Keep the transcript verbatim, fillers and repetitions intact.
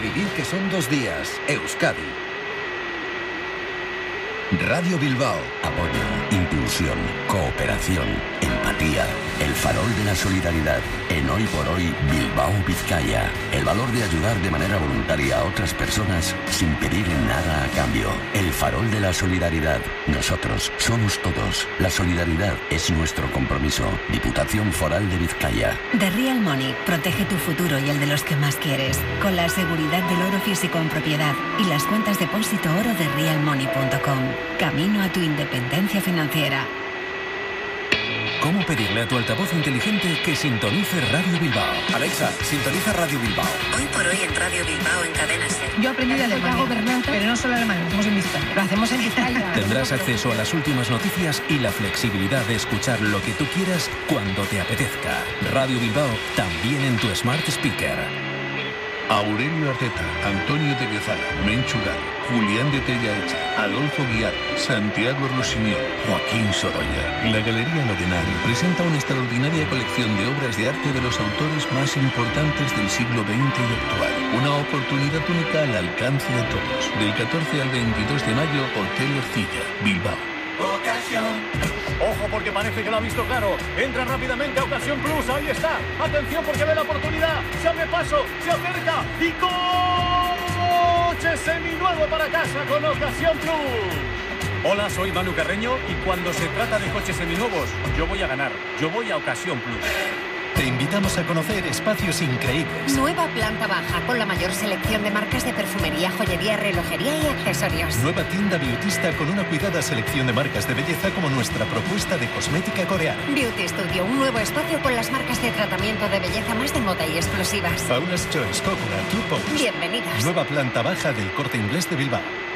vivir que son dos días. Euskadi. Radio Bilbao. Apoyo, inclusión, cooperación, empatía. El farol de la solidaridad. En Hoy por Hoy, Bilbao, Vizcaya. El valor de ayudar de manera voluntaria a otras personas sin pedir nada a cambio. El farol de la solidaridad. Nosotros somos todos. La solidaridad es nuestro compromiso. Diputación Foral de Vizcaya. The Real Money. Protege tu futuro y el de los que más quieres. Con la seguridad del oro físico en propiedad y las cuentas depósito oro de real money punto com. Camino a tu independencia financiera. ¿Cómo pedirle a tu altavoz inteligente que sintonice Radio Bilbao? Alexa, sintoniza Radio Bilbao. Hoy por hoy en Radio Bilbao en Cadena Ser. Yo aprendí de alemán, pero no solo alemán, lo hacemos en Vizcaya. Lo hacemos en Vizcaya. Tendrás acceso a las últimas noticias y la flexibilidad de escuchar lo que tú quieras cuando te apetezca. Radio Bilbao, también en tu Smart Speaker. Aurelio Arteta, Antonio de Guezara, Menchugar, Julián de Tellaeche, Adolfo Guiar, Santiago Rossinyol, Joaquín Sorolla. La Galería Ladenari presenta una extraordinaria colección de obras de arte de los autores más importantes del siglo veinte y actual. Una oportunidad única al alcance de todos. Del catorce al veintidós de mayo, Hotel Ercilla, Bilbao. Ojo porque parece que lo ha visto claro. Entra rápidamente a Ocasión Plus. Ahí está. Atención porque ve la oportunidad. Se abre paso, se acerca y coche seminuevo para casa con Ocasión Plus. Hola, soy Manu Carreño y cuando se trata de coches seminuevos, yo voy a ganar. Yo voy a Ocasión Plus. Te invitamos a conocer espacios increíbles. Nueva planta baja con la mayor selección de marcas de perfumería, joyería, relojería y accesorios. Nueva tienda beautista con una cuidada selección de marcas de belleza como nuestra propuesta de cosmética coreana. Beauty Studio, un nuevo espacio con las marcas de tratamiento de belleza más de moda y explosivas. Fauna's Choice, Kokura, True Pose. Bienvenidas. Nueva planta baja del Corte Inglés de Bilbao.